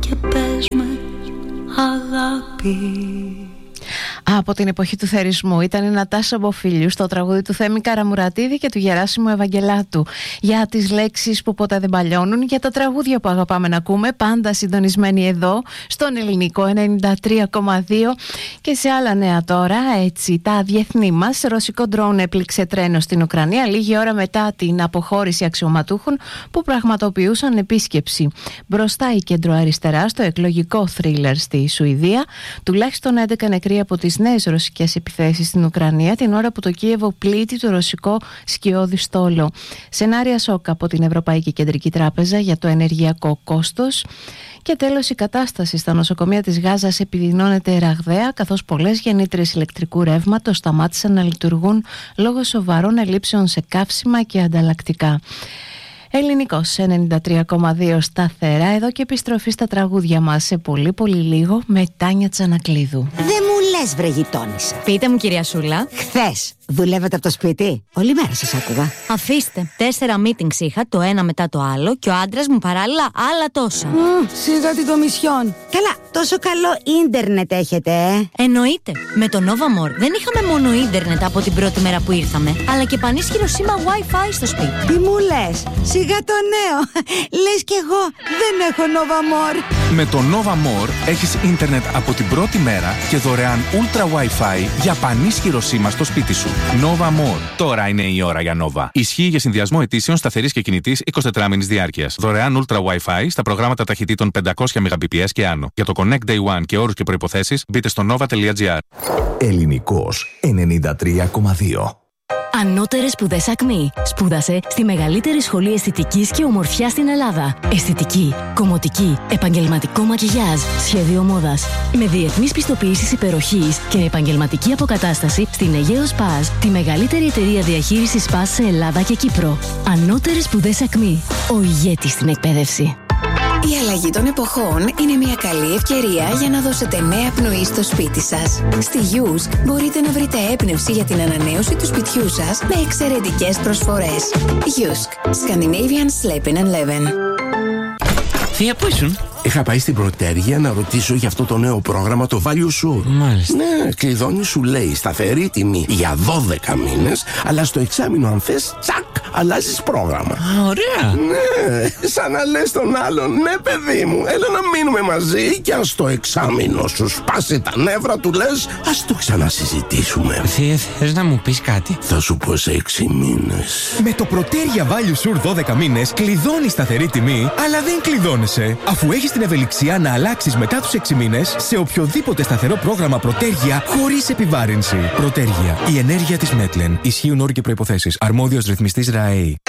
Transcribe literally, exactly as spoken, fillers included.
και πες με αγάπη. Από την εποχή του θερισμού ήταν η Νατάσα Μποφίλιου στο τραγούδι του Θέμη Καραμουρατίδη και του Γεράσιμου Ευαγγελάτου. Για τις λέξεις που ποτέ δεν παλιώνουν, για τα τραγούδια που αγαπάμε να ακούμε, πάντα συντονισμένοι εδώ στον Ελληνικό ενενήντα τρία κόμμα δύο. Και σε άλλα νέα τώρα, έτσι, τα διεθνή μας. Ρωσικό ντρόουν έπληξε τρένο στην Ουκρανία λίγη ώρα μετά την αποχώρηση αξιωματούχων που πραγματοποιούσαν επίσκεψη. Μπροστά η κεντροαριστερά στο εκλογικό θρίλερ στη Σουηδία. Τουλάχιστον έντεκα νεκροί από τις νέες ρωσικές επιθέσεις στην Ουκρανία την ώρα που το Κίεβο πλήττει το ρωσικό σκιώδη στόλο. Σενάρια σοκ από την Ευρωπαϊκή Κεντρική Τράπεζα για το ενεργειακό κόστος. Και τέλος, η κατάσταση στα νοσοκομεία της Γάζας επιδεινώνεται ραγδαία, καθώς πολλές γεννήτριες ηλεκτρικού ρεύματος σταμάτησαν να λειτουργούν λόγω σοβαρών ελλείψεων σε καύσιμα και ανταλλακτικά. Ελληνικός ενενήντα τρία κόμμα δύο σταθερά, εδώ και επιστροφή στα τραγούδια μας σε πολύ πολύ λίγο με Τάνια Τσανακλείδου. Δεν μου λες βρε γειτόνισσα. Πείτε μου κυρία Σούλα. Χθες δουλεύετε από το σπίτι? Όλη μέρα σας άκουγα. Αφήστε, τέσσερα meetings είχα, το ένα μετά το άλλο, και ο άντρας μου παράλληλα άλλα τόσα. Mm, σιγά την κομισιόν. Καλά, τόσο καλό ίντερνετ έχετε, ε? Εννοείται. Με το Nova More δεν είχαμε μόνο ίντερνετ από την πρώτη μέρα που ήρθαμε, αλλά και πανίσχυρο σήμα Wi-Fi στο σπίτι. Τι μου λες? Σιγά το νέο. Λες κι εγώ δεν έχω Nova More. Με το Nova More έχεις ίντερνετ από την πρώτη μέρα και δωρεάν Ultra Wi-Fi για πανίσχυρο σήμα στο σπίτι σου. Nova More. Τώρα είναι η ώρα για Nova. Ισχύει για συνδυασμό αιτήσεων σταθερής και κινητής εικοσιτετράωρης διάρκειας. Δωρεάν Ultra Wi-Fi στα προγράμματα ταχυτήτων πεντακόσια Mbps και άνω. Για το Connect Day One και όρους και προϋποθέσεις μπείτε στο nova τελεία gr. Ελληνικός ενενήντα τρία κόμμα δύο. Ανώτερες σπουδές Ακμή. Σπούδασε στη μεγαλύτερη σχολή αισθητικής και ομορφιάς στην Ελλάδα. Αισθητική, κομμωτική, επαγγελματικό μακιγιάζ, σχέδιο μόδας. Με διεθνείς πιστοποιήσεις υπεροχής και επαγγελματική αποκατάσταση στην Αιγαίο Σπάζ, τη μεγαλύτερη εταιρεία διαχείρισης Σπάζ σε Ελλάδα και Κύπρο. Ανώτερες σπουδές Ακμή. Ο ηγέτης στην εκπαίδευση. Η αλλαγή των εποχών είναι μια καλή ευκαιρία για να δώσετε νέα πνοή στο σπίτι σας. Στη Yusk μπορείτε να βρείτε έμπνευση για την ανανέωση του σπιτιού σας με εξαιρετικές προσφορές. Yusk. Scandinavian Sleeping and Living. Θεία, πού ήσουν? Είχα πάει στην Πρωτέργεια να ρωτήσω για αυτό το νέο πρόγραμμα, το Value Sur. Μάλιστα. Ναι, κλειδώνει, σου λέει σταθερή τιμή για δώδεκα μήνες, αλλά στο εξάμηνο αν θες, τσακ, αλλάζεις πρόγραμμα. Α, ωραία. Ναι, σαν να λες τον άλλον, ναι παιδί μου, έλα να μείνουμε μαζί και αν στο εξάμηνο σου σπάσει τα νεύρα του λες, ας το ξανασυζητήσουμε. Θεία, θες να μου πεις κάτι? Θα σου πω σε έξι μήνες. Με το Πρωτέργεια Value Sur δώδεκα μήνες κλειδώνεις σταθερή τιμή, αλλά δεν κλειδώνεσαι, αφού έχεις την ευελιξία να αλλάξεις μετά τους έξι μήνες σε οποιοδήποτε σταθερό πρόγραμμα Πρωτέργεια χωρίς επιβάρυνση. Πρωτέργεια. Η ενέργεια της Μέτλεν. Ισχύουν όροι και προϋποθέσεις. Αρμόδιος ρυθμιστής ΡΑΕΗ.